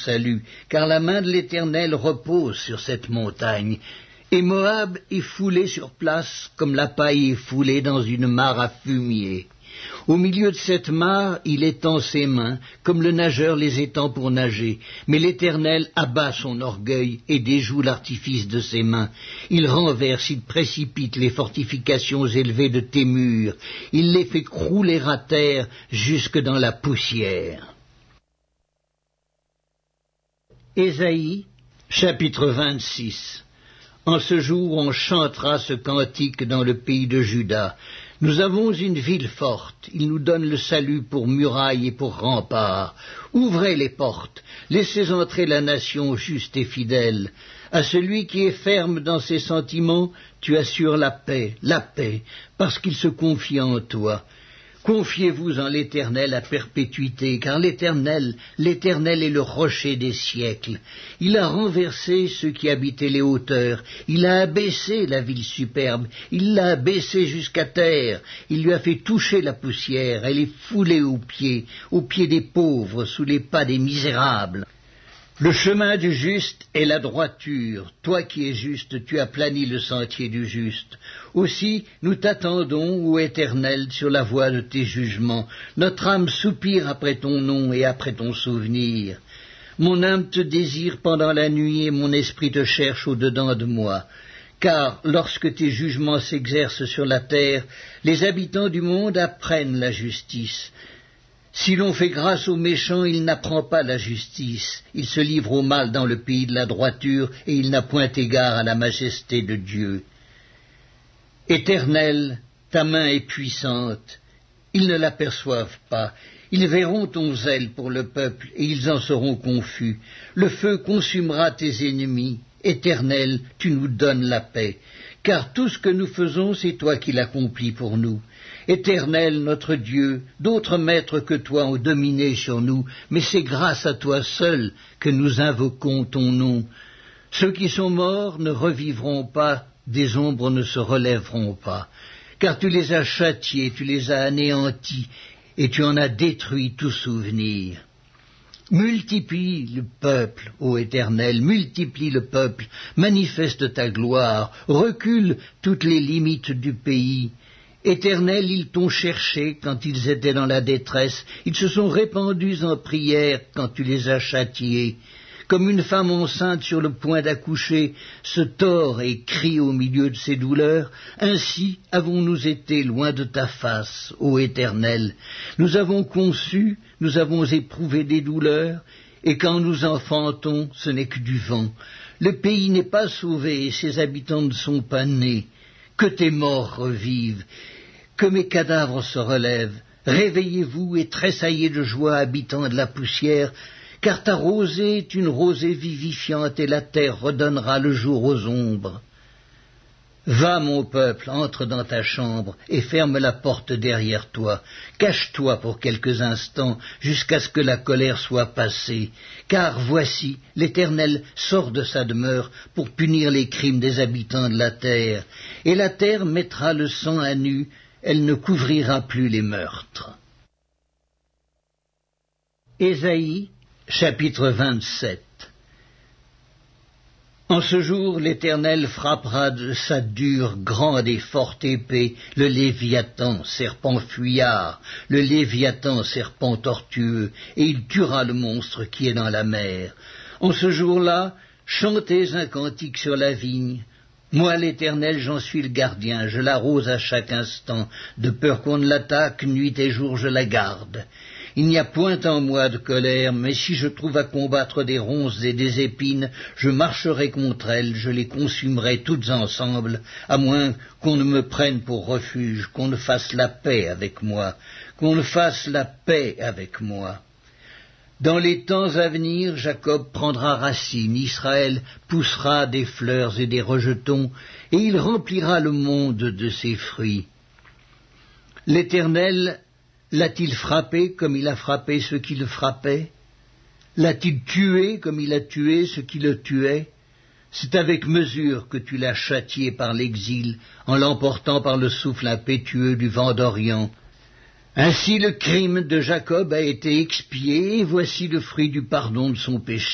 salut, car la main de l'Éternel repose sur cette montagne. Et Moab est foulé sur place comme la paille est foulée dans une mare à fumier. Au milieu de cette mare, il étend ses mains, comme le nageur les étend pour nager. Mais l'Éternel abat son orgueil et déjoue l'artifice de ses mains. Il renverse, il précipite les fortifications élevées de tes murs. Il les fait crouler à terre jusque dans la poussière. Ésaïe, chapitre 26. En ce jour, on chantera ce cantique dans le pays de Juda. Nous avons une ville forte, il nous donne le salut pour muraille et pour rempart. Ouvrez les portes, laissez entrer la nation juste et fidèle. À celui qui est ferme dans ses sentiments, tu assures la paix, parce qu'il se confie en toi. Confiez-vous en l'Éternel à perpétuité, car l'Éternel est le rocher des siècles. Il a renversé ceux qui habitaient les hauteurs, il a abaissé la ville superbe, il l'a abaissée jusqu'à terre, il lui a fait toucher la poussière, elle est foulée aux pieds des pauvres, sous les pas des misérables. Le chemin du juste est la droiture. Toi qui es juste, tu as plani le sentier du juste. Aussi, nous t'attendons, ô Éternel, sur la voie de tes jugements. Notre âme soupire après ton nom et après ton souvenir. Mon âme te désire pendant la nuit et mon esprit te cherche au-dedans de moi. Car lorsque tes jugements s'exercent sur la terre, les habitants du monde apprennent la justice. Si l'on fait grâce aux méchants, il n'apprend pas la justice. Il se livre au mal dans le pays de la droiture, et il n'a point égard à la majesté de Dieu. Éternel, ta main est puissante. Ils ne l'aperçoivent pas. Ils verront ton zèle pour le peuple, et ils en seront confus. Le feu consumera tes ennemis. Éternel, tu nous donnes la paix. Car tout ce que nous faisons, c'est toi qui l'accomplis pour nous. Éternel, notre Dieu, d'autres maîtres que toi ont dominé sur nous, mais c'est grâce à toi seul que nous invoquons ton nom. Ceux qui sont morts ne revivront pas, des ombres ne se relèveront pas, car tu les as châtiés, tu les as anéantis, et tu en as détruit tout souvenir. Multiplie le peuple, ô Éternel, multiplie le peuple, manifeste ta gloire, recule toutes les limites du pays. Éternel, ils t'ont cherché quand ils étaient dans la détresse, ils se sont répandus en prière quand tu les as châtiés. Comme une femme enceinte sur le point d'accoucher se tord et crie au milieu de ses douleurs, ainsi avons-nous été loin de ta face, ô Éternel. Nous avons conçu, nous avons éprouvé des douleurs, et quand nous enfantons, ce n'est que du vent. Le pays n'est pas sauvé et ses habitants ne sont pas nés. Que tes morts revivent, que mes cadavres se relèvent. Réveillez-vous et tressaillez de joie, habitants de la poussière, car ta rosée est une rosée vivifiante et la terre redonnera le jour aux ombres. Va, mon peuple, entre dans ta chambre et ferme la porte derrière toi. Cache-toi pour quelques instants jusqu'à ce que la colère soit passée. Car voici, l'Éternel sort de sa demeure pour punir les crimes des habitants de la terre. Et la terre mettra le sang à nu, elle ne couvrira plus les meurtres. Ésaïe, chapitre 27. En ce jour, l'Éternel frappera de sa dure, grande et forte épée le Léviathan, serpent fuyard, le Léviathan, serpent tortueux, et il tuera le monstre qui est dans la mer. En ce jour-là, chantez un cantique sur la vigne. Moi, l'Éternel, j'en suis le gardien, je l'arrose à chaque instant, de peur qu'on ne l'attaque, nuit et jour je la garde. Il n'y a point en moi de colère, mais si je trouve à combattre des ronces et des épines, je marcherai contre elles, je les consumerai toutes ensemble, à moins qu'on ne me prenne pour refuge, qu'on ne fasse la paix avec moi, Dans les temps à venir, Jacob prendra racine, Israël poussera des fleurs et des rejetons, et il remplira le monde de ses fruits. L'Éternel l'a-t-il frappé comme il a frappé ceux qui le frappaient? L'a-t-il tué comme il a tué ceux qui le tuaient? C'est avec mesure que tu l'as châtié par l'exil, en l'emportant par le souffle impétueux du vent d'Orient. Ainsi le crime de Jacob a été expié, et voici le fruit du pardon de son péché.